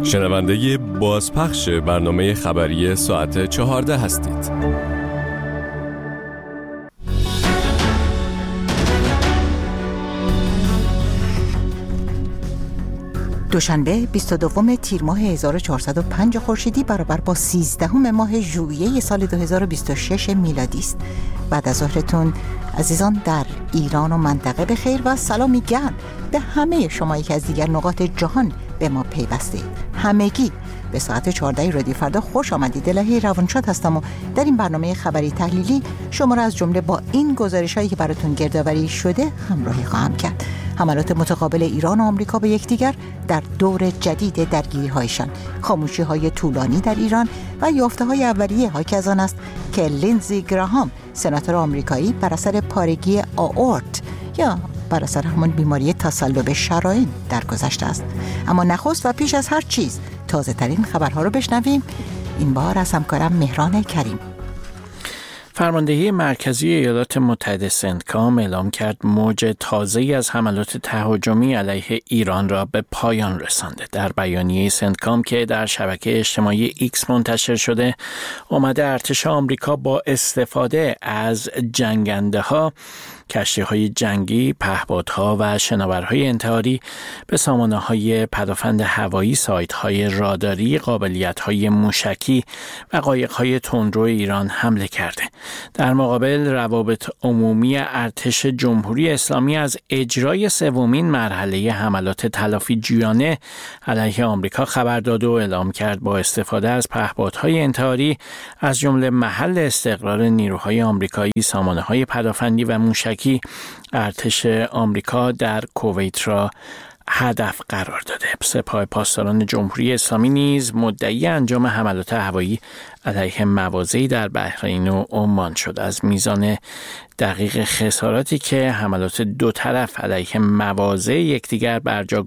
شنونده بازپخش برنامه خبری ساعت 14 هستید. دوشنبه 22 تیر ماه 1405 خورشیدی برابر با 13 ماه ژوئیه سال 2026 میلادی است. بعد از ظهرتون عزیزان در ایران و منطقه بخیر و سلامی گرم به همه شمایی که از دیگر نقاط جهان به ما پیوستید. همگی به ساعت 14 رادیو فردا خوش آمدید. الهی روانشاد هستم و در این برنامه خبری تحلیلی شما را از جمله با این گزارش‌هایی که براتون گردآوری شده همراهی خواهم کرد. حملات متقابل ایران و آمریکا به یکدیگر در دور جدید درگیری‌هایشان، خاموشی‌های طولانی در ایران و یافته‌های اولیه حاکی از آن است که لینزی گراهام سناتور آمریکایی بر اثر پارگی آئورت یا بر اثر همان بیماری تصلب شرائین درگذشته است. اما نخست و پیش از هر چیز تازه ترین خبرها رو بشنویم. این بار از همکارم مهران کریم. فرماندهی مرکزی ایالات متحده سنتکام اعلام کرد موج تازه‌ای از حملات تهاجمی علیه ایران را به پایان رسانده. در بیانیه سنتکام که در شبکه اجتماعی ایکس منتشر شده، آمده ارتش آمریکا با استفاده از جنگنده‌ها، کشتی‌های جنگی، پهپادها و شناورهای انتحاری به سامانه‌های پدافند هوایی، سایت‌های راداری، قابلیت‌های موشکی و قایق‌های تندرو ایران حمله کرده. در مقابل روابط عمومی ارتش جمهوری اسلامی از اجرای سومین مرحله حملات تلافی جویانه علیه آمریکا خبر داد و اعلام کرد با استفاده از پهپادهای انتحاری از جمله محل استقرار نیروهای آمریکایی، سامانه‌های پدافندی و موشکی، ارتش آمریکا در کویت را هدف قرار داده. سپاه پاسداران جمهوری اسلامی نیز مدعی انجام حملات هوایی علیه مواضعی در بحرین و عمان شد. از میزان دقیق خساراتی که حملات دو طرف علیه مواضع یکدیگر برجا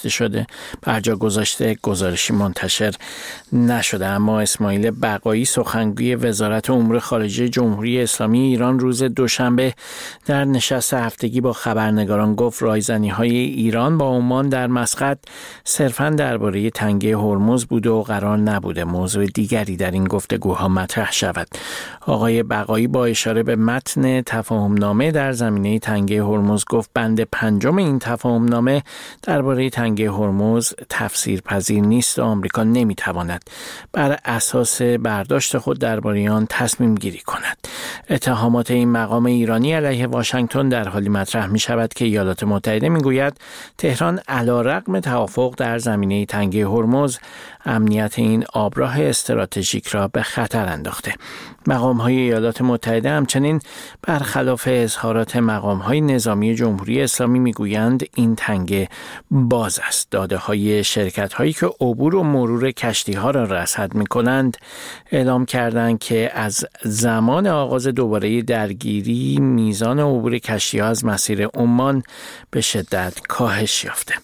گذاشته گزارشی منتشر نشده. اما اسماعیل بقایی، سخنگوی وزارت امور خارجه جمهوری اسلامی ایران، روز دوشنبه در نشست هفتگی با خبرنگاران گفت رایزنی‌های ایران با عمان در مسقط صرفاً درباره تنگه هرمز بود و قرار نبوده موضوع دیگری در این گفتگوها مطرح شود. آقای بقایی با اشاره به متن تفاهمنامه در زمینه تنگه هرمز گفت بند 5 این تفاهمنامه درباره تنگه هرمز تفسیرپذیر نیست و آمریکا نمیتواند بر اساس برداشت خود درباره آن تصمیم گیری کند. اتهامات این مقام ایرانی علیه واشنگتن در حالی مطرح می شود که ایالات متحده می گوید تهران علیرغم توافق در زمینه تنگه هرمز امنیت این آبراه استراتژیک را به خطر انداخته. مقام‌های ایالات متحده همچنین برخلاف اظهارات مقام‌های نظامی جمهوری اسلامی میگویند این تنگه باز است. داده‌های شرکت‌هایی که عبور و مرور کشتی‌ها را رصد می‌کنند اعلام کردند که از زمان آغاز دوباره درگیری میزان عبور کشتی‌ها از مسیر عمان به شدت کاهش یافته.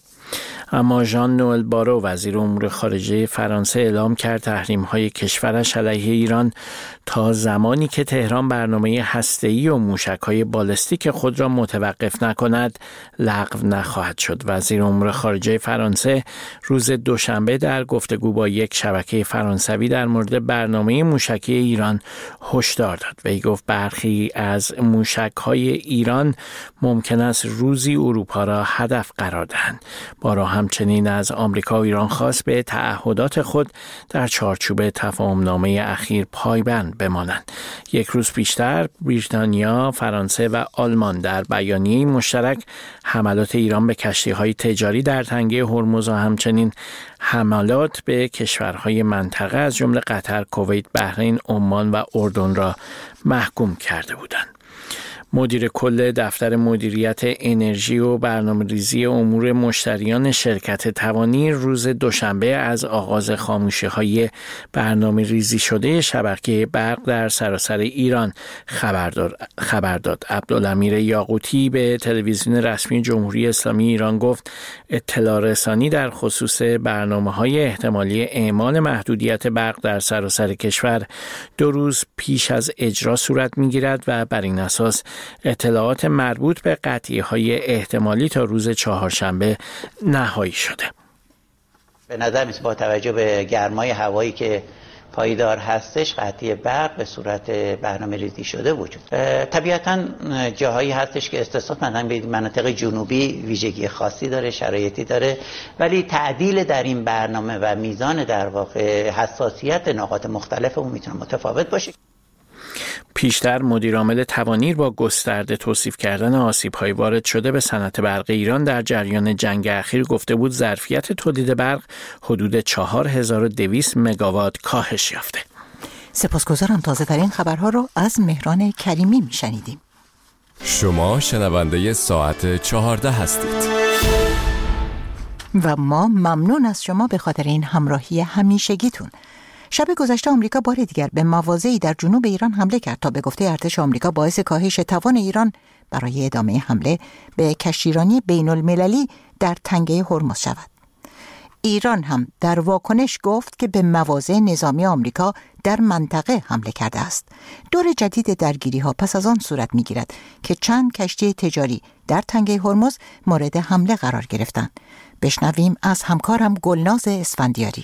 اما ژان نوئل بارو، وزیر امور خارجه فرانسه، اعلام کرد تحریم‌های کشورش علیه ایران تا زمانی که تهران برنامه هسته‌ای و موشک‌های بالستیک خود را متوقف نکند لغو نخواهد شد. وزیر امور خارجه فرانسه روز دوشنبه در گفتگو با یک شبکه فرانسوی در مورد برنامه موشکی ایران هشدار داد. وی گفت برخی از موشک‌های ایران ممکن است روزی اروپا را هدف قرار دهند. بارو همچنین از آمریکا و ایران خواست به تعهدات خود در چارچوب تفاهمنامه اخیر پایبند بمانند. یک روز پیشتر بریتانیا، فرانسه و آلمان در بیانیه مشترک حملات ایران به کشتی‌های تجاری در تنگه هرمز و همچنین حملات به کشورهای منطقه از جمله قطر، کویت، بحرین، عمان و اردن را محکوم کرده بودند. مدیر کل دفتر مدیریت انرژی و برنامه‌ریزی امور مشتریان شرکت توانی روز دوشنبه از آغاز خاموشی‌های برنامه‌ریزی شده شبکه برق در سراسر ایران خبر داد. عبدالامیر یاقوتی به تلویزیون رسمی جمهوری اسلامی ایران گفت اطلاع رسانی در خصوص برنامه‌های احتمالی اعمال محدودیت برق در سراسر کشور 2 روز پیش از اجرا صورت می‌گیرد و بر این اساس اطلاعات مربوط به قطعی‌های احتمالی تا روز چهارشنبه نهایی شده. به نظر میاد با توجه به گرمای هوایی که پایدار هستش قطعی برق به صورت برنامه ریزی شده وجود. طبیعتاً جاهایی هستش که استثنا مثلا به مناطق جنوبی ویژگی خاصی داره، شرایطی داره، ولی تعدیل در این برنامه و میزان در واقع حساسیت نقاط مختلف اون میتونه متفاوت باشه. پیشتر مدیرعامل توانیر با گسترده توصیف کردن آسیب‌های وارد شده به صنعت برق ایران در جریان جنگ اخیر گفته بود ظرفیت تولید برق حدود 4200 مگاوات کاهش یافته. سپاسگزارم. تازه ترین خبرها رو از مهران کریمی میشنیدیم. شما شنونده ساعت 14 هستید. و ما ممنون از شما به خاطر این همراهی همیشگیتون. شب گذشته آمریکا بار دیگر به مواضعی در جنوب ایران حمله کرد تا به گفته ارتش آمریکا باعث کاهش توان ایران برای ادامه حمله به کشتیرانی بین المللی در تنگه هرمز شود. ایران هم در واکنش گفت که به مواضع نظامی آمریکا در منطقه حمله کرده است. دور جدید درگیری ها پس از آن صورت می گیرد که چند کشتی تجاری در تنگه هرمز مورد حمله قرار گرفتند. بشنویم از همکارم گلناز اسفندیاری.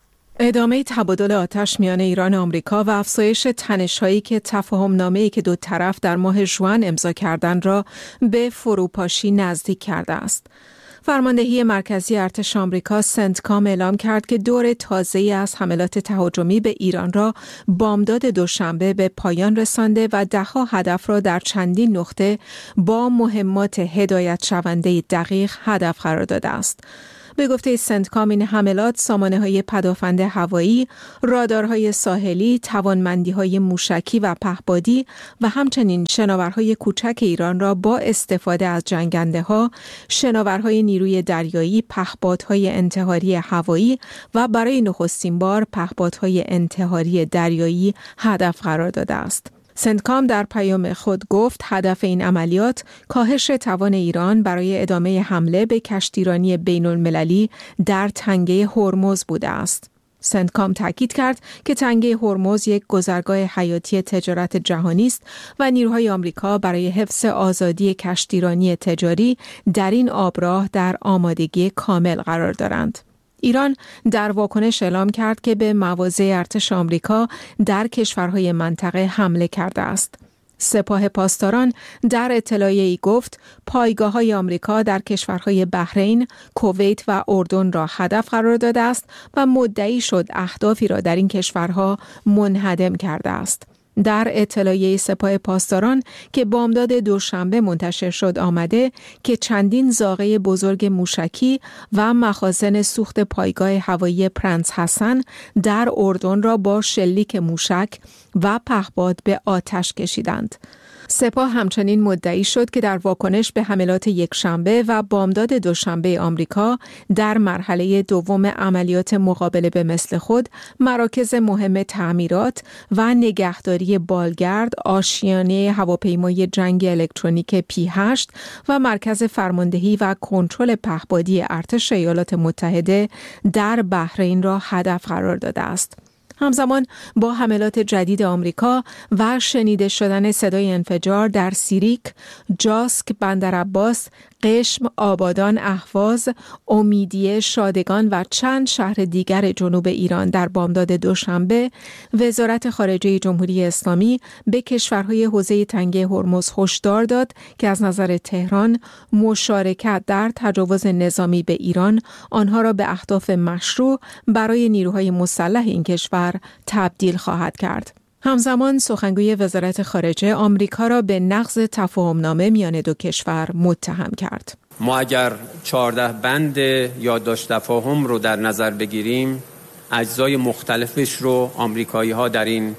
ادامه تبادل آتش میان ایران و آمریکا و افزایش تنش‌هایی که تفاهم‌نامه‌ای که دو طرف در ماه ژوئن امضا کردند را به فروپاشی نزدیک کرده است. فرماندهی مرکزی ارتش آمریکا سنتکام اعلام کرد که دور تازه‌ای از حملات تهاجمی به ایران را بامداد دوشنبه به پایان رسانده و ده‌ها هدف را در چندین نقطه با مهمات هدایت شونده دقیق هدف قرار داده است. به گفته سنتکام این حملات سامانه‌های پدافند هوایی، رادارهای ساحلی، توانمندی‌های موشکی و پهپادی و همچنین شناورهای کوچک ایران را با استفاده از جنگنده‌ها، شناورهای نیروی دریایی، پهپادهای انتحاری هوایی و برای نخستین بار پهپادهای انتحاری دریایی هدف قرار داده است. سنتکام در پیام خود گفت هدف این عملیات کاهش توان ایران برای ادامه حمله به کشتیرانی بین المللی در تنگه هرمز بوده است. سنتکام تاکید کرد که تنگه هرمز یک گذرگاه حیاتی تجارت جهانی است و نیروهای آمریکا برای حفظ آزادی کشتیرانی تجاری در این آبراه در آمادگی کامل قرار دارند. ایران در واکنش اعلام کرد که به مواضع ارتش آمریکا در کشورهای منطقه حمله کرده است. سپاه پاسداران در اطلاعیه‌ای گفت پایگاه‌های آمریکا در کشورهای بحرین، کویت و اردن را هدف قرار داده است و مدعی شد اهدافی را در این کشورها منهدم کرده است. در اطلاعیه سپاه پاسداران که بامداد دوشنبه منتشر شد آمده که چندین زاغه بزرگ موشکی و مخازن سوخت پایگاه هوایی پرنس حسن در اردن را با شلیک موشک و پهپاد به آتش کشیدند. سپاه همچنین مدعی شد که در واکنش به حملات یکشنبه و بامداد دوشنبه آمریکا در مرحله دوم عملیات مقابله به مثل خود مراکز مهم تعمیرات و نگهداری بالگرد، آشیانه هواپیمای جنگی الکترونیک P8 و مرکز فرماندهی و کنترل پهپادی ارتش ایالات متحده در بحرین را هدف قرار داده است. همزمان با حملات جدید آمریکا و شنیده شدن صدای انفجار در سیریک، جاسک، بندرعباس، قشم، آبادان، اهواز، امیدیه، شادگان و چند شهر دیگر جنوب ایران در بامداد دوشنبه، وزارت خارجه جمهوری اسلامی به کشورهای حوزه تنگه هرمز هشدار داد که از نظر تهران مشارکت در تجاوز نظامی به ایران آنها را به اهداف مشروع برای نیروهای مسلح این کشور تبدیل خواهد کرد. همزمان سخنگوی وزارت خارجه آمریکا را به نقض تفاهمنامه میان دو کشور متهم کرد. ما اگر 14 بند یادداشت تفاهم رو در نظر بگیریم، اجزای مختلفش رو آمریکایی‌ها در این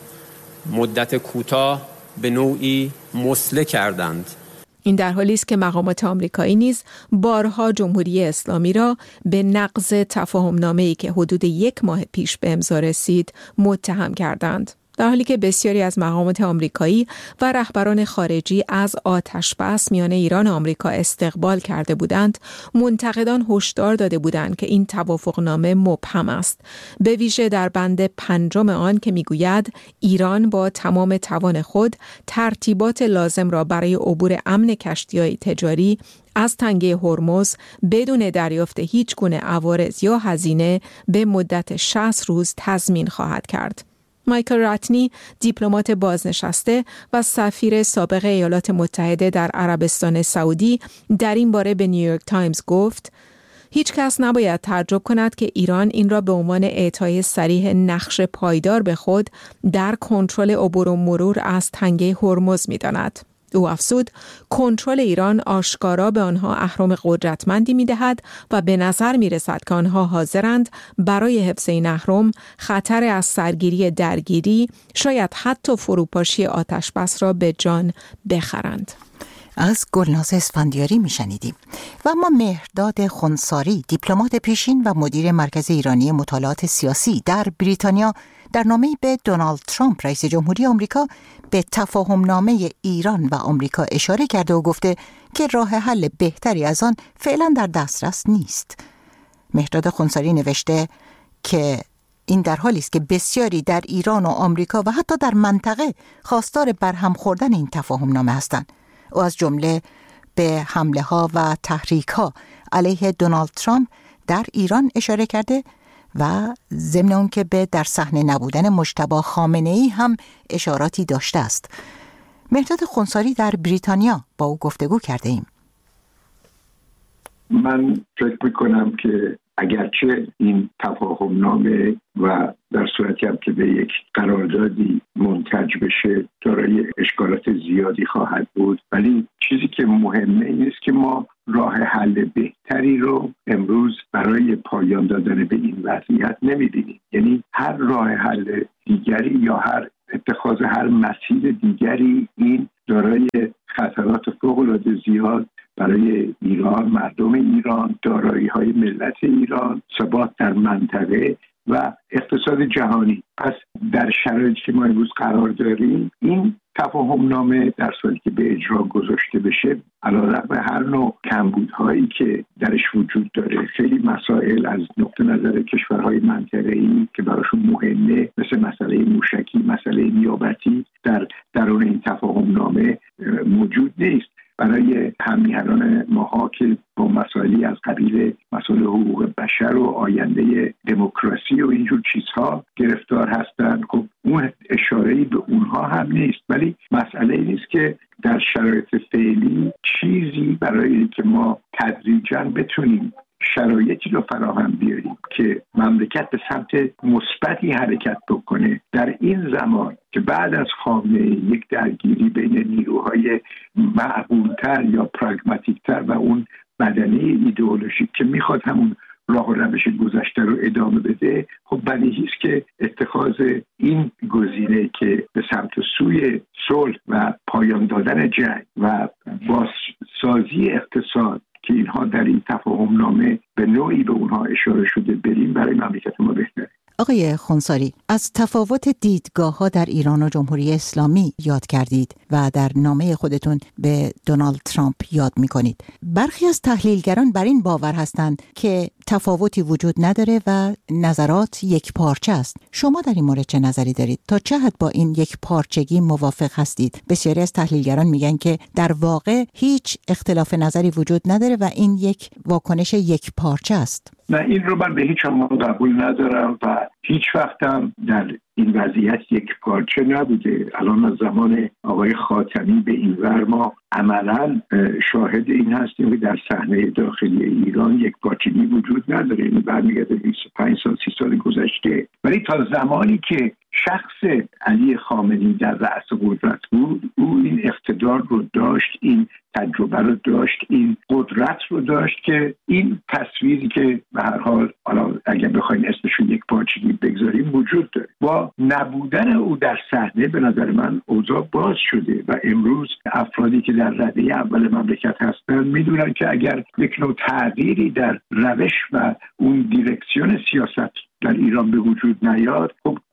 مدت کوتاه به نوعی مسله کردند. این در حالی است که مقامات آمریکایی نیز بارها جمهوری اسلامی را به نقض تفاهمنامه‌ای که حدود 1 ماه پیش به امضا رسید متهم کردند. در حالی که بسیاری از مقامات آمریکایی و رهبران خارجی از آتش‌بس میان ایران و آمریکا استقبال کرده بودند، منتقدان هشدار داده بودند که این توافقنامه مبهم است، به ویژه در بند 5 آن که میگوید ایران با تمام توان خود ترتیبات لازم را برای عبور امن کشتی‌های تجاری از تنگه هرمز بدون دریافت هیچ گونه عوارض یا هزینه به مدت 60 روز تضمین خواهد کرد. مایکل راتنی، دیپلمات بازنشسته و سفیر سابق ایالات متحده در عربستان سعودی، در این باره به نیویورک تایمز گفت: هیچ کس نباید تعجب کند که ایران این را به عنوان اعطای صریح نقش پایدار به خود در کنترل عبور و مرور از تنگه هرمز می‌داند. او افزود کنترل ایران آشکارا به آنها اهرم قدرتمندی می‌دهد و به نظر می‌رسد که آنها حاضرند برای حفظ این اهرم خطر از سرگیری درگیری، شاید حتی فروپاشی آتش‌بس را به جان بخرند. از گلناز اسفندیاری میشنیدیم. و اما مهرداد خنثاری، دیپلمات پیشین و مدیر مرکز ایرانی مطالعات سیاسی در بریتانیا، در نامه‌ای به دونالد ترامپ رئیس جمهوری آمریکا به تفاهم نامه ایران و آمریکا اشاره کرده و گفته که راه حل بهتری از آن فعلا در دسترس نیست. مهرداد خنثاری نوشته که این در حالی است که بسیاری در ایران و آمریکا و حتی در منطقه خواستار برهم خوردن این تفاهم نامه هستند. او از جمله به حمله ها و تحریک ها علیه دونالد ترامپ در ایران اشاره کرده و ضمن اون که به در صحنه نبودن مجتبی خامنه‌ای هم اشاراتی داشته است. مهرداد خنثاری در بریتانیا با او گفتگو کرده ایم. من فکر میکنم که اگرچه این تفاهم نامه و در صورتی هم که به یک قراردادی منتج بشه دارای اشکالات زیادی خواهد بود، ولی چیزی که مهمه این است که ما راه حل بهتری رو امروز برای پایان دادن به این وضعیت نمی‌بینیم. یعنی هر راه حل دیگری یا هر اتخاذ هر مسیر دیگری این دارای خطرات فوق‌العاده زیاد برای ایران، مردم ایران، دارایی‌های ملت ایران، ثبات در منطقه و اقتصاد جهانی. پس در شرایطی که ما امروز قرار داریم، این تفاهم نامه در صورتی که به اجرا گذاشته بشه، علیرغم هر نوع کمبودهایی که درش وجود داره، خیلی مسائل از نقطه نظر کشورهای منطقه‌ای که براشون مهمه، مثل مسئله موشکی، مسئله نیابتی، در درون این تفاهم نامه موجود نیست. برای همیهنان ماها که با مسائلی از قبیل مسائل حقوق بشر و آینده دموکراسی و اینجور چیزها گرفتار هستند، خب اون اشاره‌ای به اونها هم نیست. ولی مسئله این است که در شرایط فعلی چیزی برای که ما تدریجاً بتونیم شرایطی رو فراهم بیاریم که مملکت به سمت مثبتی حرکت بکنه در این زمان که بعد از خامنه یک درگیری بین نیروهای معقولتر یا پراگماتیکتر و اون بدنه ایدئولوژیک که میخواد همون راه و روش گذشته رو ادامه بده، خب بدیهی است که اتخاذ این گزینه که به سمت سوی صلح و پایان دادن جنگ و بازسازی اقتصاد که اینها در این تفاهم نامه به نوعی به اونها اشاره شده بریم، برای مملکت ما بهتره. آقای خنثاری، از تفاوت دیدگاه‌ها در ایران و جمهوری اسلامی یاد کردید و در نامه خودتون به دونالد ترامپ یاد می‌کنید. برخی از تحلیلگران بر این باور هستند که تفاوتی وجود نداره و نظرات یک پارچه است. شما در این مورد چه نظری دارید؟ تا چه حد با این یک پارچگی موافق هستید؟ بسیاری از تحلیلگران میگن که در واقع هیچ اختلاف نظری وجود نداره و این یک واکنش یک پارچه است. نه، این رو من به هیچ عنوان قبول ندارم و هیچ وقتم در این وضعیت یک پارچه نبوده. الان از زمان آقای خاتمی به این ور ما عملاً شاهد این هستیم که در صحنه داخلی ایران یک پارچگی وجود نداره. یعنی برمیگرده 25 سال 30 سال گذشته. ولی تا زمانی که شخص علی خامنه‌ای در رأس قدرت بود، او این اقتدار رو داشت، این تجربه رو داشت، این قدرت رو داشت که این تصویری که به هر حال اگر بخوایم اسمش رو یک پارچگی بگذاریم وجود داره. با نبودن او در صحنه به نظر من اوضاع باز شده و امروز افرادی که در رده اول مملکت هستن میدونن که اگر یک نوع تغییری در روش و اون دیرکسیون سیاست در ایران به وجود نیاد، خب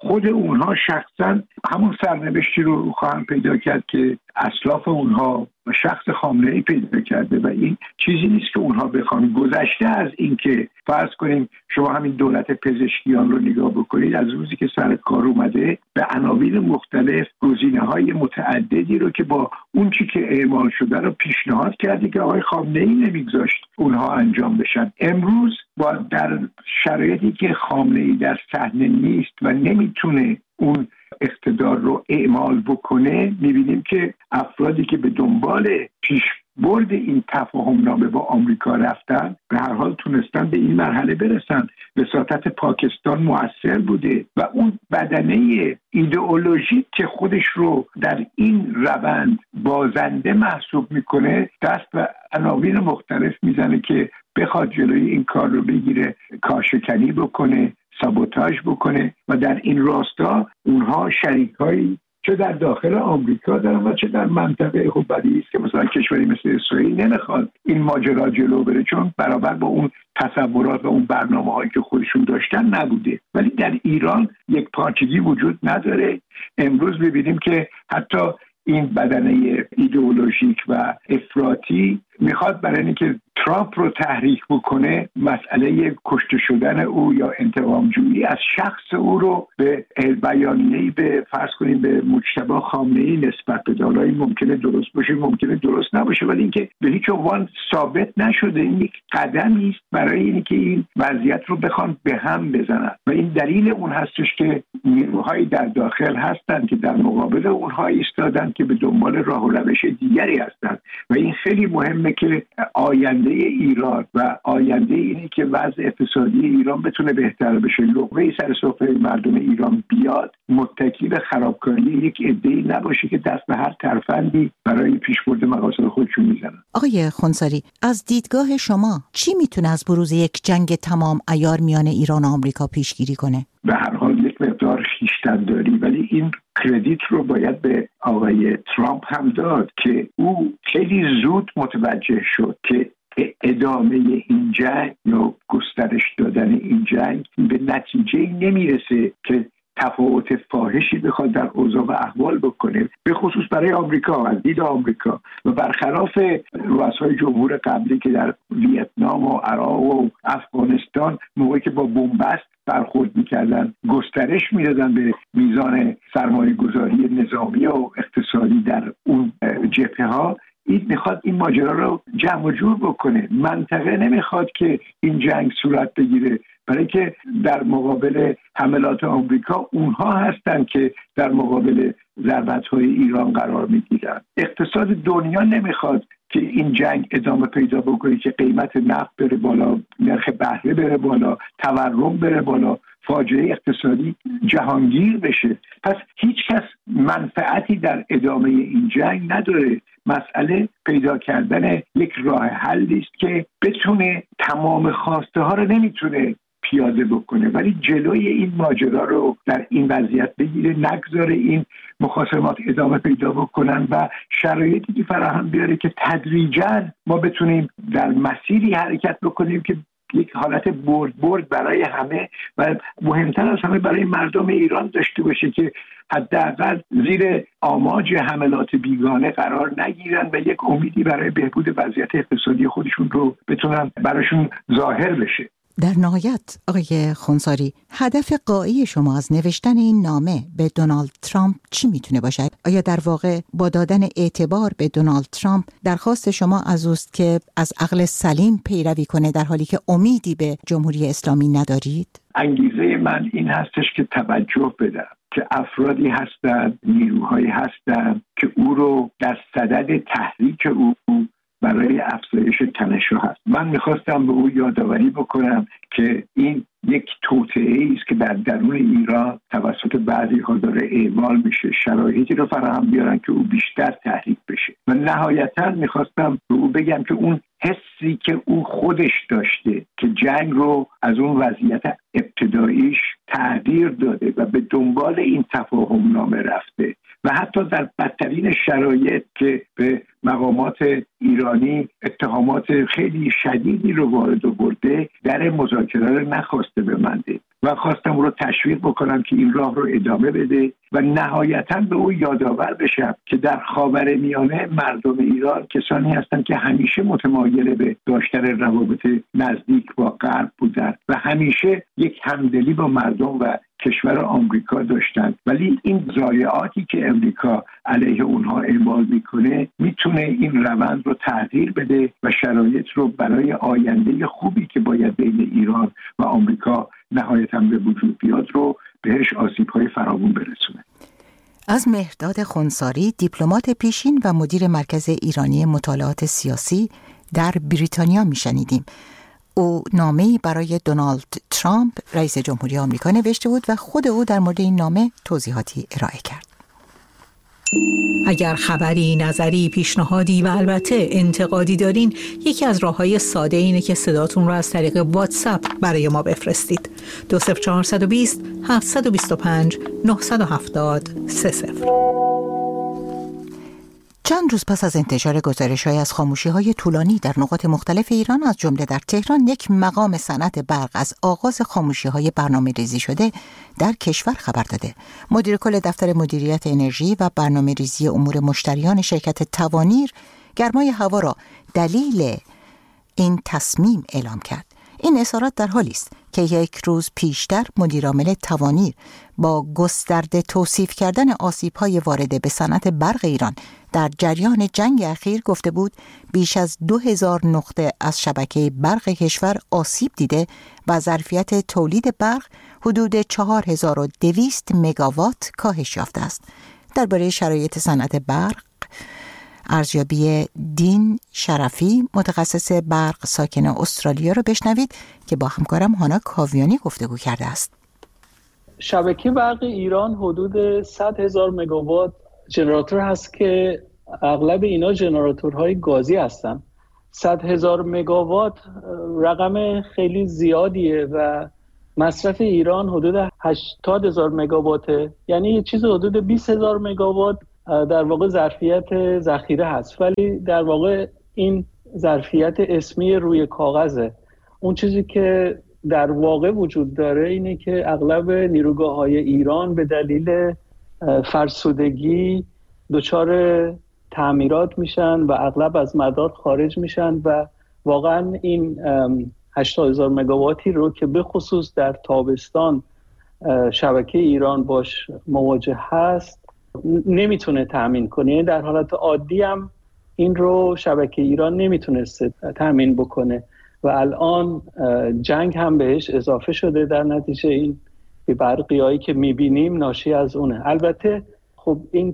خود اونها شخصا همون سرنوشتی رو خواهند پیدا کرد که اسلاف اونها و شخص خامنه‌ای پیدا کرده و این چیزی نیست که اونها بخوان. گذشته از این که فرض کنیم شما همین دولت پزشکیان رو نگاه بکنید، از روزی که سر کار اومده به عناوین مختلف گزینه‌های متعددی رو که با اون چی که اعمال شده رو پیشنهاد کرده که آقای خامنه‌ای نمیگذاشت اونها انجام بشن. امروز با در شرایطی که خامنه‌ای در صحنه نیست و نمیتونه اون اقتدار رو اعمال بکنه، میبینیم که افرادی که به دنبال پیشبرد این تفاهمنامه با آمریکا رفتن به هر حال تونستن به این مرحله برسن. وساطت پاکستان مؤثر بوده و اون بدنه ایدئولوژیک که خودش رو در این روند بازنده محسوب میکنه دست به عناوین مختلف میزنه که بخواد جلوی این کار رو بگیره، کارشکنی بکنه، سابوتاژ بکنه و در این راستا اونها شریکایی چه در داخل آمریکا دارن و چه در منطقه. خب بدیهی است که مثلا کشوری مثل اسرائیل نمیخواد این ماجرا جلو بره چون برابر با اون تصورات و اون برنامه‌هایی که خودشون داشتن نبوده. ولی در ایران یک پارچگی وجود نداره. امروز می‌بینیم که حتی این بدنه ایدئولوژیک و افراطی میخواد برای اینکه ترامپ رو تحریک بکنه مسئله کشته شدن او یا انتقام جویی از شخص او رو به بیانیه‌ای به فرض کنیم به مجتبی خامنه‌ای نسبت بده. حالا این ممکنه درست باشه، ممکنه درست نباشه، ولی اینکه به هیچ عنوان ثابت نشده. این یک قدمی است برای اینکه این وضعیت رو بخوان به هم بزنن و این دلیل اون هستش که نیروهایی در داخل هستن که در مقابل اونها ایستادن که به دنبال راه و روش دیگری هستن و این خیلی مهمه که آینده ایران و آینده اینی که وضع اقتصادی ایران بتونه بهتر بشه، لقمه سر سفره مردم ایران بیاد، متکی به خرابکاری یک عده‌ای نباشه که دست به هر ترفندی برای پیشبرد مقاصد خودشون میزنن. آقای خونساری، از دیدگاه شما چی میتونه از بروز یک جنگ تمام عیار میان ایران و آمریکا پیشگیری کنه؟ به هر حال یک مقدار خویشتن‌داری، ولی این کردیت رو باید به آقای ترامپ هم داد که او خیلی زود متوجه شد که ادامه این جنگ یا گسترش دادن این جنگ به نتیجه نمیرسه که تفاوت فاحشی بخواد در اوضاع و احوال بکنه، به خصوص برای آمریکا، از دید آمریکا و برخلاف رؤسای جمهور قبلی که در ویتنام و عراق و افغانستان موقعی که با بنبست برخورد میکردن گسترش میدادن به میزان سرمایه گذاری نظامی و اقتصادی در اون جبهه ها. این میخواد این ماجرا رو جمع و جور بکنه. منطقه نمیخواد که این جنگ صورت بگیره، برای که در مقابل حملات آمریکا اونها هستن که در مقابل ضربت‌های ایران قرار میگیرن. اقتصاد دنیا نمیخواد که این جنگ ادامه پیدا بکنه، که قیمت نفت بره بالا، نرخ بهره بره بالا، تورم بره بالا، فاجعه اقتصادی جهانگیر بشه. پس هیچ کس منفعتی در ادامه این جنگ نداره. مسئله پیدا کردن یک راه حلی است که بتونه تمام خواسته ها رو نمیتونه پیاده بکنه ولی جلوی این ماجرا رو در این وضعیت بگیره، نگذاره این مخاصمات ادامه پیدا بکنن و شرایطی که فراهم بیاره که تدریجاً ما بتونیم در مسیری حرکت بکنیم که یک حالت برد برای همه و مهمتر از همه برای مردم ایران داشته باشه که حداقل زیر آماج حملات بیگانه قرار نگیرن و یک امیدی برای بهبود وضعیت اقتصادی خودشون رو بتونن براشون ظاهر بشه. در نهایت آقای خونساری، هدف غایی شما از نوشتن این نامه به دونالد ترامپ چی میتونه باشد؟ آیا در واقع با دادن اعتبار به دونالد ترامپ درخواست شما از اوست که از عقل سلیم پیروی کنه در حالی که امیدی به جمهوری اسلامی ندارید؟ انگیزه من این هستش که توجه بدم که افرادی هستند، نیروهایی هستند که او رو در صدد تحریک او برای افزایش تنش‌ها هست. من میخواستم به او یادآوری بکنم که این یک توطئه‌ای است که در درون ایران توسط بعضی‌ها داره اعمال میشه، شرایطی رو فراهم بیارن که او بیشتر تحریک بشه. و نهایتاً میخواستم به او بگم که اون حسی که او خودش داشته که جنگ رو از اون وضعیت ابتداییش تغییر داده و به دنبال این تفاهم نامه رفته و حتی در بدترین شرایط که به مقامات ایرانی اتهامات خیلی شدیدی رو وارد برده، در مذاکره رو نخواسته ببنده و و خواستم او رو تشویق بکنم که این راه رو ادامه بده و نهایتاً به او یادآور بشم که در خاورمیانه مردم ایران کسانی هستند که همیشه متمایل به داشتن روابط نزدیک با غرب بودند و همیشه یک همدلی با مردم و کشور آمریکا داشتن، ولی این ضایعاتی که امریکا علیه اونها اعمال میکنه میتونه این روند رو تغییر بده و شرایط رو برای آینده خوبی که باید بین ایران و آمریکا نهایتاً به وجود بیاد رو بهش آسیب‌های فراوان برسونه. از مهرداد خنثاری، دیپلمات پیشین و مدیر مرکز ایرانی مطالعات سیاسی در بریتانیا میشنیدیم. او نامه‌ای برای دونالد ترامپ رئیس جمهوری آمریکا نوشته بود و خود او در مورد این نامه توضیحاتی ارائه کرد. اگر خبری، نظری، پیشنهادی و البته انتقادی دارین، یکی از راه‌های ساده اینه که صداتون رو از طریق واتساپ برای ما بفرستید. 20420 725 970 30. چند روز پس از انتشار گزارش‌های از خاموشی‌های طولانی در نقاط مختلف ایران، از جمله در تهران، یک مقام صنعت برق از آغاز خاموشی‌های برنامه‌ریزی شده در کشور خبر داده. مدیر کل دفتر مدیریت انرژی و برنامه‌ریزی امور مشتریان شرکت توانیر گرمای هوا را دلیل این تصمیم اعلام کرد. این اظهارات در حالی است که یک روز پیشتر مدیرعامل توانیر با گسترده توصیف کردن آسیب‌های وارده به صنعت برق ایران در جریان جنگ اخیر گفته بود بیش از 2000 نقطه از شبکه برق کشور آسیب دیده و ظرفیت تولید برق حدود 4200 مگاوات کاهش یافته است. درباره شرایط صنعت برق ارزیابی دین شرفی، متخصص برق ساکن استرالیا، رو بشنوید که با همکارم هانا کاویانی گفتگو کرده است. شبکه برق ایران حدود 100,000 مگاوات ژنراتور هست که اغلب اینا ژنراتورهای گازی هستن. 100,000 مگاوات رقم خیلی زیادیه و مصرف ایران حدود 80,000 مگاواته، یعنی یه چیز حدود 20,000 مگاوات در واقع ظرفیت ذخیره هست، ولی در واقع این ظرفیت اسمی روی کاغذه. اون چیزی که در واقع وجود داره اینه که اغلب نیروگاه‌های ایران به دلیل فرسودگی دچار تعمیرات میشن و اغلب از مدار خارج میشن و واقعا این 80,000 مگاواتی رو که به خصوص در تابستان شبکه ایران باش مواجه هست نمیتونه تامین کنه. در حالت عادی هم این رو شبکه ایران نمیتونسته تامین بکنه و الان جنگ هم بهش اضافه شده. در نتیجه این برقیایی که میبینیم ناشی از اونه. البته خب این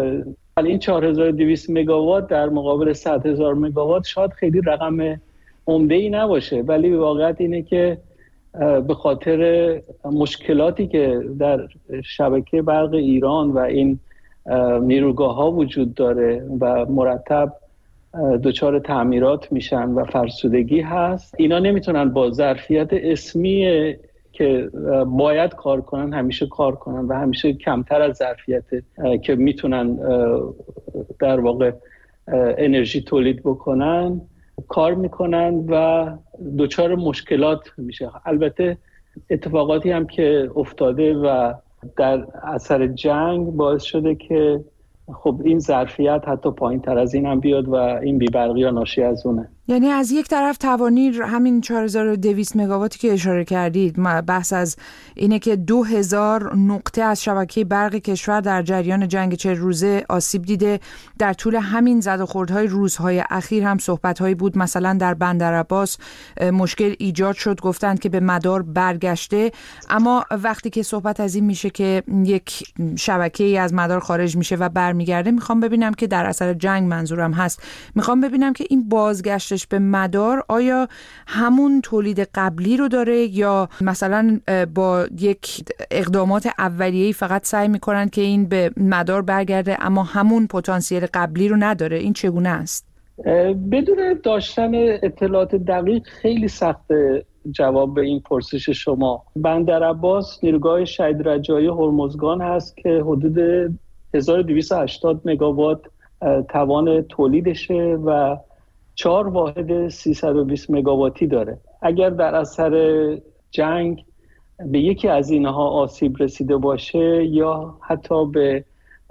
4200 مگاوات در مقابل 100,000 مگاوات شاید خیلی رقم عمده‌ای نباشه، ولی واقعیت اینه که به خاطر مشکلاتی که در شبکه برق ایران و این نیروگاه‌ها وجود داره و مرتب دچار تعمیرات میشن و فرسودگی هست، اینا نمیتونن با ظرفیت اسمی که باید کار کنن همیشه کار کنن و همیشه کمتر از ظرفیت که میتونن در واقع انرژی تولید بکنن کار میکنن و دچار مشکلات میشه. البته اتفاقاتی هم که افتاده و در اثر جنگ باعث شده که خب این ظرفیت حتی پایین تر از این هم بیاد و این بی‌برقی ها ناشی از اونه. یعنی از یک طرف توانیر همین 4200 مگاواتی که اشاره کردید، بحث از اینه که 2000 نقطه از شبکه برق کشور در جریان جنگ 40 روزه آسیب دیده. در طول همین زد و خوردهای روزهای اخیر هم صحبت‌هایی بود، مثلا در بندرعباس مشکل ایجاد شد، گفتند که به مدار برگشته، اما وقتی که صحبت از این میشه که یک شبکه‌ای از مدار خارج میشه و برمیگرده، میخوام ببینم که در اثر جنگ منظورم هست، میخوام ببینم که این بازگشتش به مدار آیا همون تولید قبلی رو داره یا مثلا با یک اقدامات اولیه‌ای فقط سعی میکنن که این به مدار برگرده اما همون پتانسیل قبلی رو نداره؟ این چگونه است؟ بدون داشتن اطلاعات دقیق خیلی سخته جواب به این پرسش شما. بندرعباس نیروگاه شهید رجایی هرمزگان هست که حدود 1280 مگاوات توان تولیدشه و 4 واحد 320 مگاواتی داره. اگر در اثر جنگ به یکی از اینها آسیب رسیده باشه یا حتی به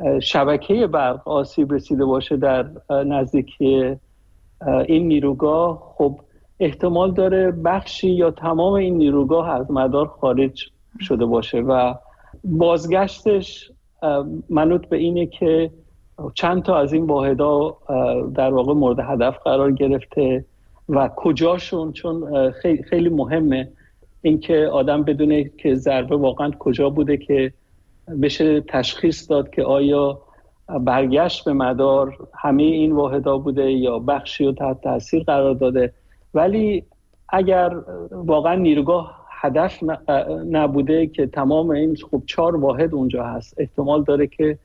شبکه برق آسیب رسیده باشه در نزدیکی این نیروگاه، خب احتمال داره بخشی یا تمام این نیروگاه از مدار خارج شده باشه و بازگشتش منوط به اینه که چند تا از این واحدها در واقع مورد هدف قرار گرفته و کجاشون، چون خیلی مهمه اینکه آدم بدونه که ضربه واقعا کجا بوده که بشه تشخیص داد که آیا برگشت به مدار همه این واحدها بوده یا بخشی رو تحت تاثیر قرار داده. ولی اگر واقعا نیروگاه هدف نبوده که تمام این خب 4 واحد اونجا هست، احتمال داره که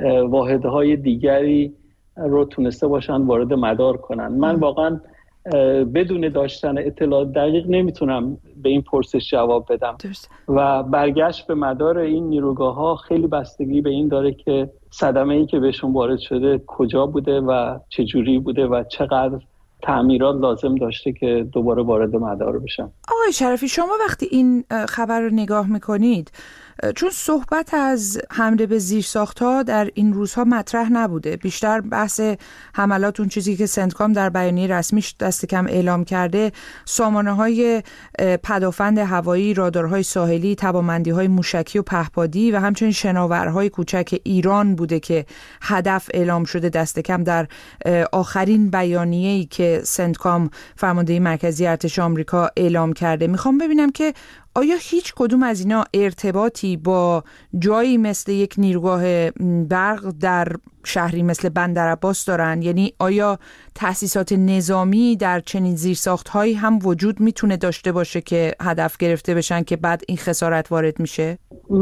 واحدهای دیگری رو تونسته باشن وارد مدار کنن. من واقعا بدون داشتن اطلاعات دقیق نمیتونم به این پرسش جواب بدم و برگشت به مدار این نیروگاه ها خیلی بستگی به این داره که صدمه ای که بهشون وارد شده کجا بوده و چجوری بوده و چقدر تعمیرات لازم داشته که دوباره وارد مدار بشن. آقای شرفی، شما وقتی این خبر رو نگاه میکنید، چون صحبت از حمله به زیرساخت‌ها در این روزها مطرح نبوده، بیشتر بحث حملات، اون چیزی که سنتکام در بیانیه رسمیش دست کم اعلام کرده، سامانه‌های پدافند هوایی، رادارهای ساحلی، توانمندی‌های موشکی و پهپادی و همچنین شناورهای کوچک ایران بوده که هدف اعلام شده دست کم در آخرین بیانیه‌ای که سنتکام فرمانده مرکزی ارتش آمریکا اعلام کرده. میخوام ببینم که آیا هیچ کدوم از اینا ارتباطی با جایی مثل یک نیروگاه برق در شهری مثل بندرعباس دارن؟ یعنی آیا تأسیسات نظامی در چنین زیرساخت‌هایی هم وجود میتونه داشته باشه که هدف گرفته بشن که بعد این خسارت وارد میشه؟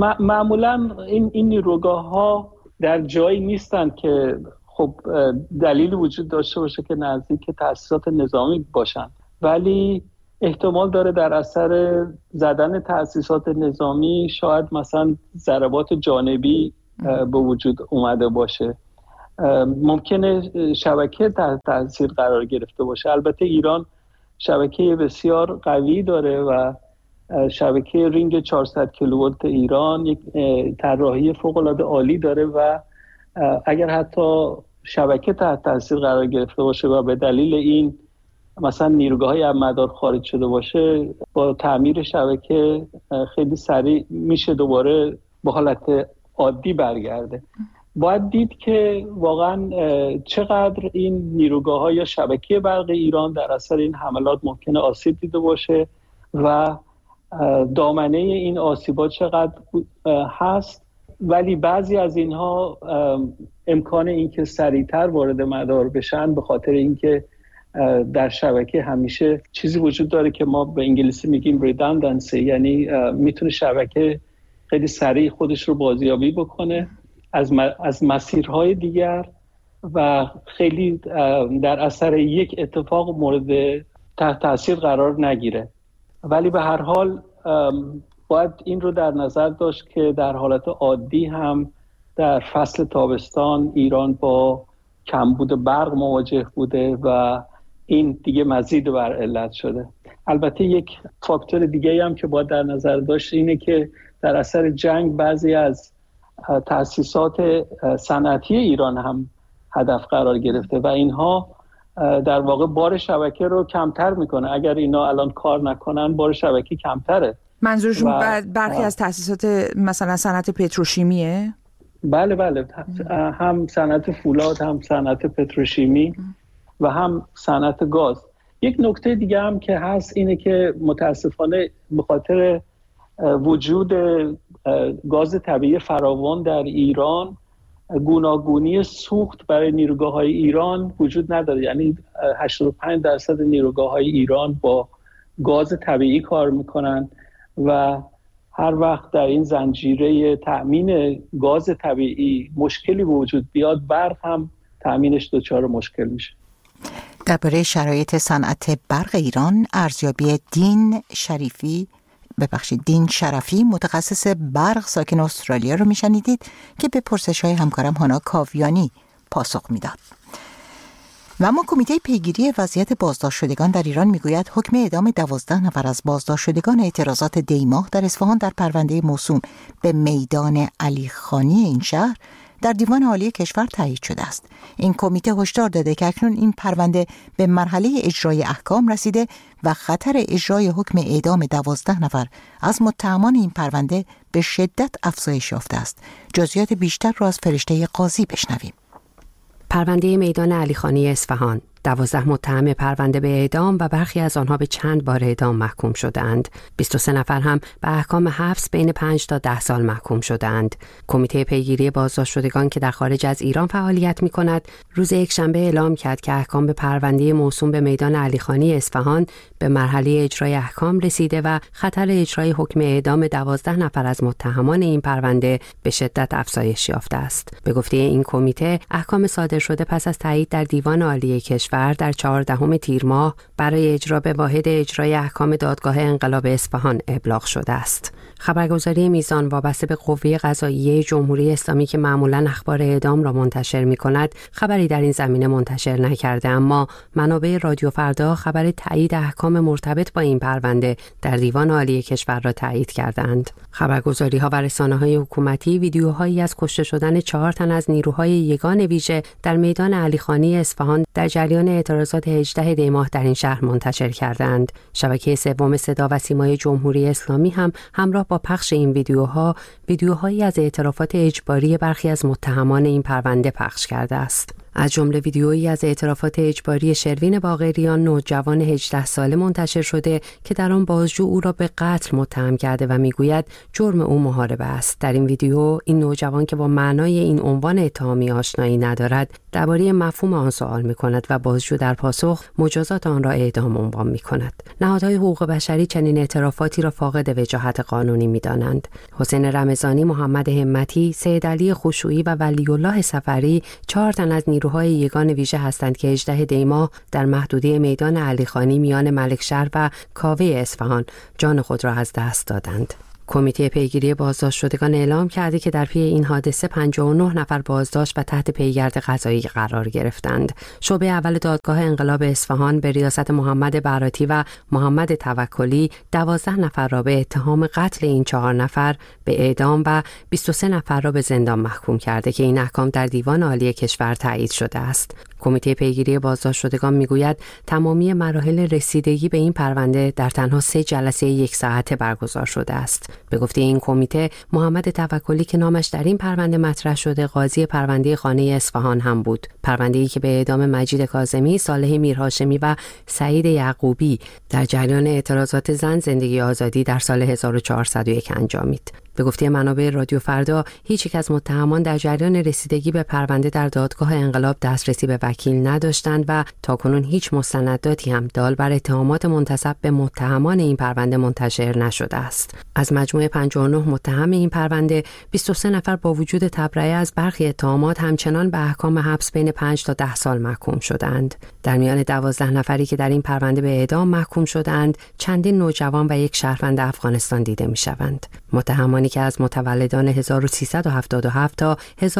معمولا این نیروگاه‌ها در جایی نیستن که خب دلیلی وجود داشته باشه که نزدیک تأسیسات نظامی باشن، ولی احتمال داره در اثر زدن تأسیسات نظامی شاید مثلا ضربات جانبی به وجود اومده باشه. ممکنه شبکه تحت تاثیر قرار گرفته باشه. البته ایران شبکه بسیار قوی داره و شبکه رینگ 400 کیلوولت ایران یک طراحی فوق‌العاده عالی داره و اگر حتی شبکه تحت تاثیر قرار گرفته باشه و به دلیل این مثلا نیروگاه‌های از مدار خارج شده باشه، با تعمیر شبکه خیلی سریع میشه دوباره به حالت عادی برگرده. باید دید که واقعا چقدر این نیروگاه‌ها یا شبکه برق ایران در اثر این حملات ممکنه آسیب دیده باشه و دامنه این آسیبات چقدر هست. ولی بعضی از اینها امکان اینکه سریعتر وارد مدار بشن به خاطر اینکه در شبکه همیشه چیزی وجود داره که ما به انگلیسی میگیم redundancy، یعنی میتونه شبکه خیلی سریع خودش رو بازیابی بکنه از مسیرهای دیگر و خیلی در اثر یک اتفاق مورد تحت تاثیر قرار نگیره. ولی به هر حال باید این رو در نظر داشت که در حالت عادی هم در فصل تابستان ایران با کمبود برق مواجه بوده و این دیگه مزید بر علت شده. البته یک فاکتور دیگه هم که باید در نظر داشت اینه که در اثر جنگ بعضی از تأسیسات صنعتی ایران هم هدف قرار گرفته و اینها در واقع بار شبکه رو کمتر میکنه. اگر اینا الان کار نکنن بار شبکه کمتره. منظورشون برخی از تأسیسات مثلا صنعت پتروشیمیه؟ بله هم صنعت فولاد، هم صنعت پتروشیمی و هم صنعت گاز. یک نکته دیگه هم که هست اینه که متاسفانه به خاطر وجود گاز طبیعی فراوان در ایران گوناگونی سوخت برای نیروگاه‌های ایران وجود نداره. یعنی 85% نیروگاه‌های ایران با گاز طبیعی کار میکنن و هر وقت در این زنجیره تأمین گاز طبیعی مشکلی وجود بیاد، برق هم تأمینش دچار مشکل میشه. درباره شرایط صنعت برق ایران ارزیابی دین شرفی متخصص برق ساکن استرالیا رو میشنیدید که به پرسش‌های همکارم هانا کاویانی پاسخ میداد. و اما کمیته پیگیری وضعیت بازداشت شدگان در ایران میگوید حکم اعدام 12 نفر از بازداشت شدگان اعتراضات دیماه در اصفهان در پرونده موسوم به میدان علیخانی این شهر در دیوان عالی کشور تایید شده است. این کمیته هشدار داده که اکنون این پرونده به مرحله اجرای احکام رسیده و خطر اجرای حکم اعدام 12 نفر از متهمان این پرونده به شدت افزایش یافته است. جزئیات بیشتر را از فرشته قاضی بشنویم. پرونده میدان علیخانی اصفهان، 12 متهم پرونده به اعدام و برخی از آنها به چند بار اعدام محکوم شدند. 23 نفر هم به احکام حبس بین 5 تا 10 سال محکوم شدند. کمیته پیگیری بازداشت شدگان که در خارج از ایران فعالیت می‌کند، روز یکشنبه اعلام کرد که احکام به پرونده موسوم به میدان علیخانی اصفهان به مرحله اجرای احکام رسیده و خطر اجرای حکم اعدام 12 نفر از متهمان این پرونده به شدت افزایش یافته است. به گفته این کمیته، احکام صادر شده پس از تایید در دیوان عالی کشور در 14 تیر ماه برای اجرا به واحد اجرای احکام دادگاه انقلاب اصفهان ابلاغ شده است. خبرگزاری میزان وابسته به قوه قضاییه جمهوری اسلامی که معمولاً اخبار اعدام را منتشر می‌کند، خبری در این زمینه منتشر نکرده، اما منابع رادیو فردا خبر تایید احکام مرتبط با این پرونده در دیوان عالی کشور را تایید کردند. خبرگزاری‌ها و رسانه‌های حکومتی ویدیوهایی از کشته شدن 4 تن از نیروهای یگان ویژه در میدان علیخانی اصفهان در جریان اعتراضات 18 دی ماه در این شهر منتشر کردند. شبکه سوم صدا و سیمای جمهوری اسلامی هم همراه با پخش این ویدیوهایی از اعترافات اجباری برخی از متهمان این پرونده پخش کرده است. از جمله ویدیویی از اعترافات اجباری شروین باقریان، نوجوان 18 ساله منتشر شده که در آن بازجو او را به قتل متهم کرده و میگوید جرم او محاربه است. در این ویدیو این نوجوان که با معنای این عنوان اتهامی آشنایی ندارد، درباره مفهوم آن سوال می‌کند و بازجو در پاسخ مجازات آن را اعدام عنوان می‌کند. نهادهای حقوق بشری چنین اعترافاتی را فاقد وجاهت قانونی می‌دانند. حسین رمضانی، محمد همتی، سید علی خشوعی و ولی الله صفری 4 تن از نیروهای یگان ویژه هستند که 18 دی ماه در محدوده میدان علیخانی میان ملکشهر و کاوه اصفهان جان خود را از دست دادند. کمیته پیگیری بازداشت شدگان اعلام کرده که در پی این حادثه 59 نفر بازداشت و تحت پیگرد قضایی قرار گرفتند. شعبه اول دادگاه انقلاب اصفهان به ریاست محمد براتی و محمد توکلی 12 نفر را به اتهام قتل این 4 نفر به اعدام و 23 نفر را به زندان محکوم کرده که این احکام در دیوان عالی کشور تایید شده است. کمیته پیگیری بازداشت شدگان میگوید تمامی مراحل رسیدگی به این پرونده در تنها 3 جلسه 1 ساعته برگزار شده است. به گفته این کمیته، محمد توکلی که نامش در این پرونده مطرح شده، قاضی پرونده خانه اصفهان هم بود. پرونده‌ای که به اعدام مجید کاظمی، صالح میرهاشمی و سعید یعقوبی در جریان اعتراضات زن زندگی آزادی در سال 1401 انجامید. به گفته منابع رادیو فردا، هیچ یک از متهمان در جریان رسیدگی به پرونده در دادگاه انقلاب دسترسی به وکیل نداشتند و تاکنون هیچ مستنداتی هم دال بر اتهامات منتسب به متهمان این پرونده منتشر نشده است. از مجموع 59 متهم این پرونده، 23 نفر با وجود تبرئه از برخی اتهامات همچنان به احکام حبس بین 5 تا 10 سال محکوم شدند. در میان 12 نفری که در این پرونده به اعدام محکوم شدند، چندین نوجوان و یک شهروند افغانستان دیده می‌شوند. متهمانی که از متولدان 1377 تا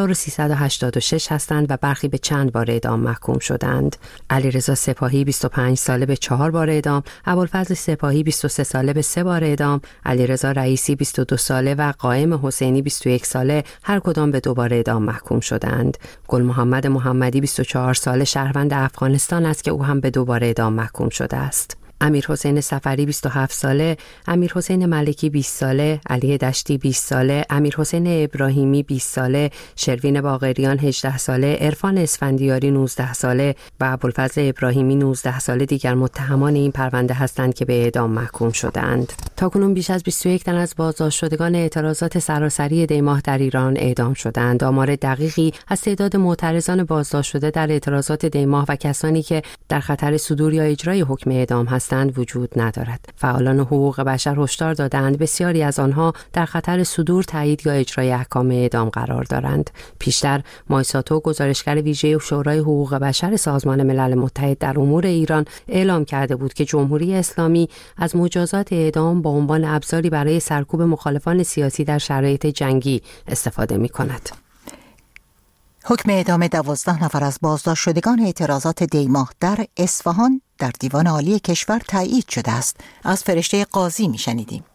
1386 هستند و برخی به چند بار اعدام محکوم شدند. علیرضا سپاهی 25 ساله به 4 بار اعدام، ابوالفضل سپاهی 23 ساله به 3 بار اعدام، علیرضا رئیسی 22 ساله و قائم حسینی 21 ساله هر کدام به 2 بار اعدام محکوم شدند. گل محمد محمدی 24 ساله شهروند افغانستان است که او هم به 2 بار اعدام محکوم شده است. امیر حسین صفری 27 ساله، امیر حسین ملکی 20 ساله، علی دشتی 20 ساله، امیر حسین ابراهیمی 20 ساله، شروین باقریان 18 ساله، عرفان اسفندیاری 19 ساله و ابوالفضل ابراهیمی 19 ساله دیگر متهمان این پرونده هستند که به اعدام محکوم شدند. تاکنون بیش از 21 تن از بازداشت شدگان اعتراضات سراسری دی ماه در ایران اعدام شدند. آمار دقیقی از تعداد معترضان بازداشت شده در اعتراضات دی ماه و کسانی که در خطر صدور یا اجرای حکم اعدام هستند وجود ندارد. فعالان حقوق بشر هشدار دادند بسیاری از آنها در خطر صدور، تایید یا اجرای احکام اعدام قرار دارند. پیشتر مایساتو، گزارشگر ویژه شورای حقوق بشر سازمان ملل متحد در امور ایران، اعلام کرده بود که جمهوری اسلامی از مجازات اعدام با عنوان ابزاری برای سرکوب مخالفان سیاسی در شرایط جنگی استفاده می‌کند. حکم اعدام 12 نفر از بازداشت شدگان اعتراضات دیماه در اصفهان در دیوان عالی کشور تایید شده است. از فرشته قاضی میشنیدیم.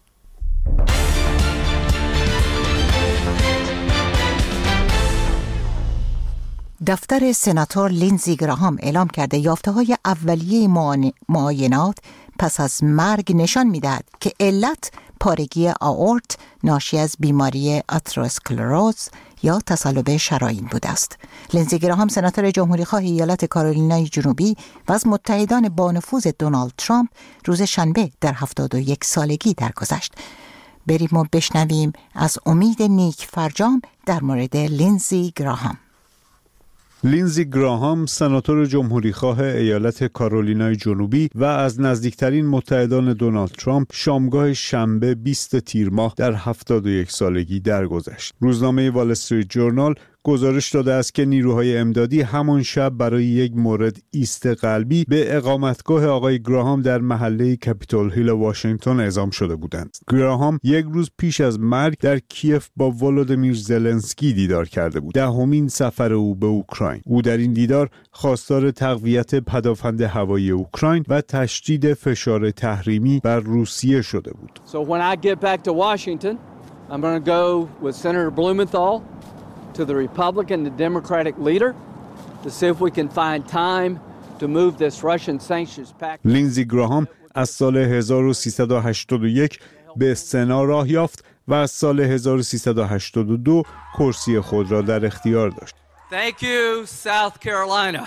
دفتر سناتور لینزی گراهام اعلام کرده یافته‌های اولیه معاینات پس از مرگ نشان می‌دهد که علت پارگی آئورت ناشی از بیماری آتروسکلروز یا تصلب شرايین بوده است. لینزی گراهام سناتور جمهوری‌خواه ایالت کارولینای جنوبی و از متحدان با نفوذ دونالد ترامپ روز شنبه در 71 سالگی درگذشت. بریم و بشنویم از امید نیک فرجام در مورد لینزی گراهام. لینزی گراهام سناتور جمهوریخواه ایالت کارولینای جنوبی و از نزدیکترین متحدان دونالد ترامپ شامگاه شنبه 20 تیر ماه در 71 سالگی درگذشت. روزنامه وال استریت جورنال گزارش داده است که نیروهای امدادی همان شب برای یک مورد ایست قلبی به اقامتگاه آقای گراهام در محله کپیتول هیل واشنگتن اعزام شده بودند. گراهام یک روز پیش از مرگ در کیف با ولودیمیر زلنسکی دیدار کرده بود. دهمین سفر او به اوکراین. او در این دیدار خواستار تقویت پدافند هوایی اوکراین و تشدید فشار تحریمی بر روسیه شده بود. So when I get back to Washington, I'm going to go with Senator Blumenthal to the Republican and Democratic leader to see if we can find time to move this Russian sanctions package. لینزی گراهام از سال 1381 به سنا راه یافت و از سال 1382 کرسی خود را در اختیار داشت. Thank you, South Carolina.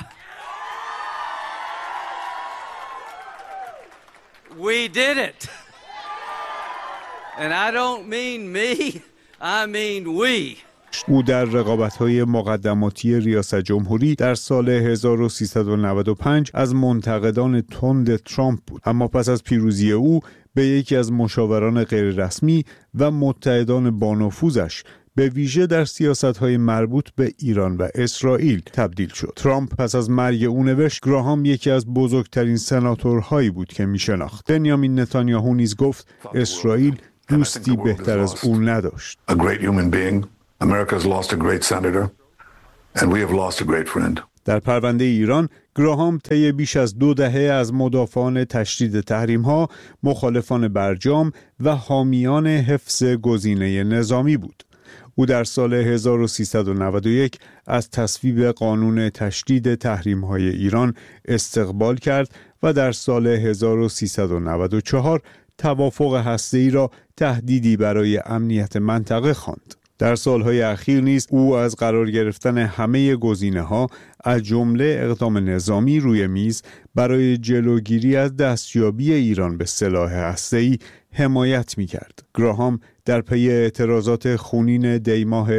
We did it. And I don't mean me, I mean we. او در رقابت‌های مقدماتی ریاست جمهوری در سال 1395 از منتقدان تند ترامپ بود، اما پس از پیروزی او به یکی از مشاوران غیررسمی و متحدان با نفوذش به ویژه در سیاست‌های مربوط به ایران و اسرائیل تبدیل شد. ترامپ پس از مرگ او نوشت گراهام یکی از بزرگترین سناتورهایی بود که می‌شناخت. بنیامین نتانیاهو نیز گفت اسرائیل دوستی بهتر از او نداشت. America's lost a great senator and we have lost a great friend. در پرونده ایران گراهام طی بیش از 2 دهه از مدافعان تشدید تحریم‌ها، مخالفان برجام و حامیان حفظ گزینه نظامی بود. او در سال 1391 از تصویب قانون تشدید تحریم‌های ایران استقبال کرد و در سال 1394 توافق هسته‌ای را تهدیدی برای امنیت منطقه خواند. در سالهای اخیر نیز او از قرار گرفتن همه گزینه‌ها از جمله اقدام نظامی روی میز برای جلوگیری از دستیابی ایران به سلاح هسته‌ای حمایت می‌کرد. گراهام در پی اعتراضات خونین دیماه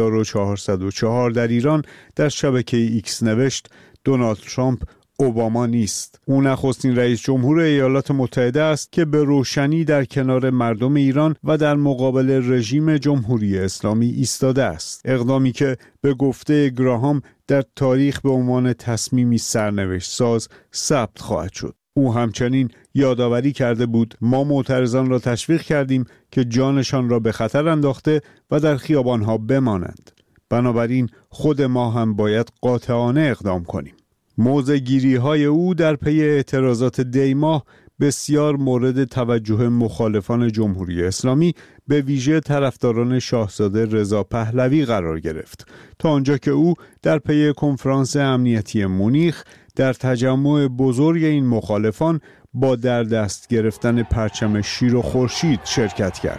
1404 در ایران در شبکه ایکس نوشت دونالد ترامپ اوباما نیست. او نخستین رئیس جمهور ایالات متحده است که به روشنی در کنار مردم ایران و در مقابل رژیم جمهوری اسلامی ایستاده است. اقدامی که به گفته گراهام در تاریخ به عنوان تصمیمی سرنوشت ساز ثبت خواهد شد. او همچنین یادآوری کرده بود ما معترضان را تشویق کردیم که جانشان را به خطر انداخته و در خیابانها بمانند. بنابراین خود ما هم باید قاطعانه اقدام کنیم. موضع‌گیری‌های او در پی اعتراضات دیماه بسیار مورد توجه مخالفان جمهوری اسلامی به ویژه طرفداران شاهزاده رضا پهلوی قرار گرفت تا آنجا که او در پی کنفرانس امنیتی مونیخ در تجمع بزرگ این مخالفان با در دست گرفتن پرچم شیر و خورشید شرکت کرد.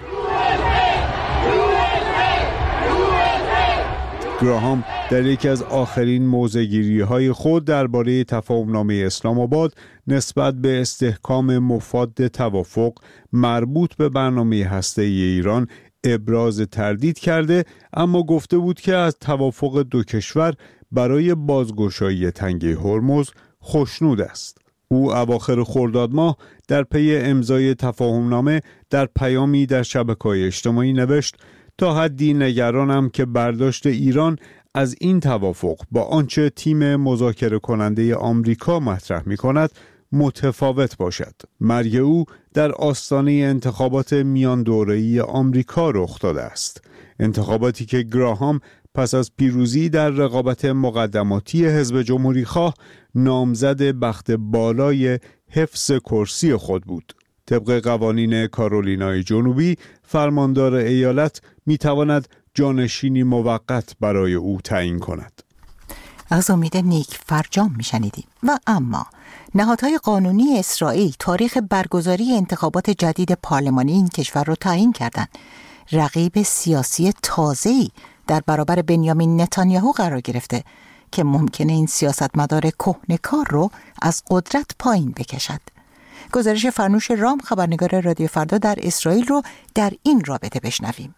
گراهام در یکی از آخرین موضع‌گیری‌های خود درباره تفاهمنامه اسلام آباد نسبت به استحکام مفاد توافق مربوط به برنامه هسته‌ای ایران ابراز تردید کرده، اما گفته بود که از توافق دو کشور برای بازگشایی تنگه هرمز خوشنود است. او اواخر خرداد ماه در پی امضای تفاهمنامه در پیامی در شبکه‌های اجتماعی نوشت تا حدی نگرانم که برداشت ایران از این توافق با آنچه تیم مذاکره کننده آمریکا مطرح می کند متفاوت باشد. مرگ او در آستانه انتخابات میان دوره‌ای آمریکا رخ داده است. انتخاباتی که گراهام پس از پیروزی در رقابت مقدماتی حزب جمهوریخواه نامزد بخت بالای حفظ کرسی خود بود. طبق قوانین کارولینای جنوبی، فرماندار ایالت میتواند جانشینی موقت برای او تعیین کند. از امید نیک فرجام میشنیدیم. و اما نهادهای قانونی اسرائیل تاریخ برگزاری انتخابات جدید پارلمانی این کشور را تعیین کردند. رقیب سیاسی تازه‌ای در برابر بنیامین نتانیاهو قرار گرفته که ممکنه این سیاستمدار کهنه‌کار رو از قدرت پایین بکشد. گزارش فرنوش رام، خبرنگار رادیو فردا در اسرائیل، رو در این رابطه بشنویم.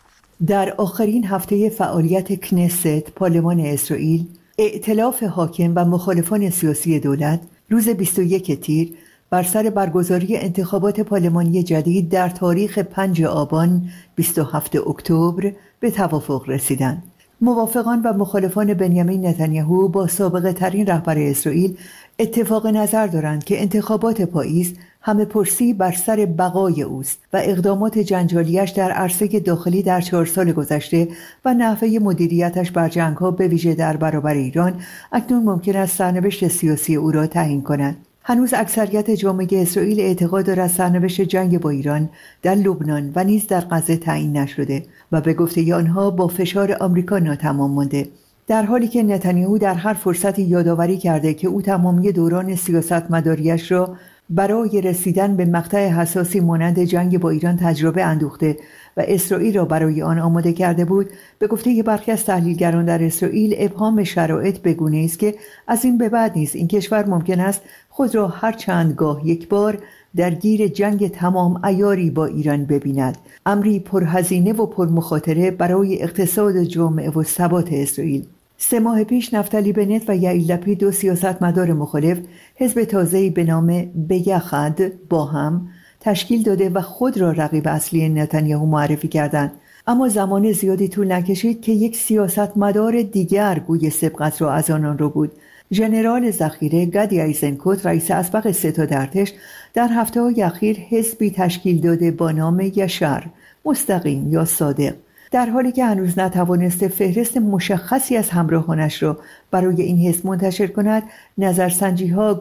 در آخرین هفته فعالیت کنست پارلمان اسرائیل، ائتلاف حاکم و مخالفان سیاسی دولت روز 21 تیر بر سر برگزاری انتخابات پارلمانی جدید در تاریخ 5 آبان 27 اکتبر به توافق رسیدند. موافقان و مخالفان بنیامین نتانیاهو با سابقه ترین رهبر اسرائیل اتفاق نظر دارند که انتخابات پاییز همه پرسی بر سر بقای اوست و اقدامات جنجالیش در عرصه داخلی در 4 سال گذشته و نحوه مدیریتش بر جنگ‌ها به ویژه در برابر ایران اکنون ممکن است سرنوشت سیاسی او را تعیین کند. هنوز اکثریت جامعه اسرائیل اعتقاد دارد سرنوشت جنگ با ایران در لبنان و نیز در غزه تعیین نشده و به گفته آنها با فشار آمریکا ناتمام مانده، در حالی که نتانیاهو در هر فرصتی یادآوری کرده که او تمامی دوران سیاستمداریش را برای رسیدن به مقطع حساسی مانند جنگ با ایران تجربه اندوخته و اسرائیل را برای آن آماده کرده بود. به گفته برخی از تحلیلگران در اسرائیل، ابهام شرایط به گونه‌ای است که از این به بعد نیز این کشور ممکن است خود را هر چند گاه یک بار درگیر جنگ تمام عیاری با ایران ببیند، امری پرهزینه و پرمخاطره برای اقتصاد جامعه و ثبات اسرائیل. 3 ماه پیش نفتالی بنت و یائیر لپید، 2 سیاستمدار مخالف، حزب تازه‌ای به نام بیخد با هم تشکیل داده و خود را رقیب اصلی نتانیاهو معرفی کردند. اما زمان زیادی طول نکشید که یک سیاستمدار دیگر گوی سبقت را از آنان رو بود. ژنرال ذخیره گدی ایزنکوت، رئیس اسبق ستاد ارتش، در هفته‌های اخیر حزبی تشکیل داده با نام یشر، مستقیم یا صادق، در حالی که هنوز نتوانسته فهرست مشخصی از همراهانش را برای این حزب منتشر کند. نظرسنجی‌ها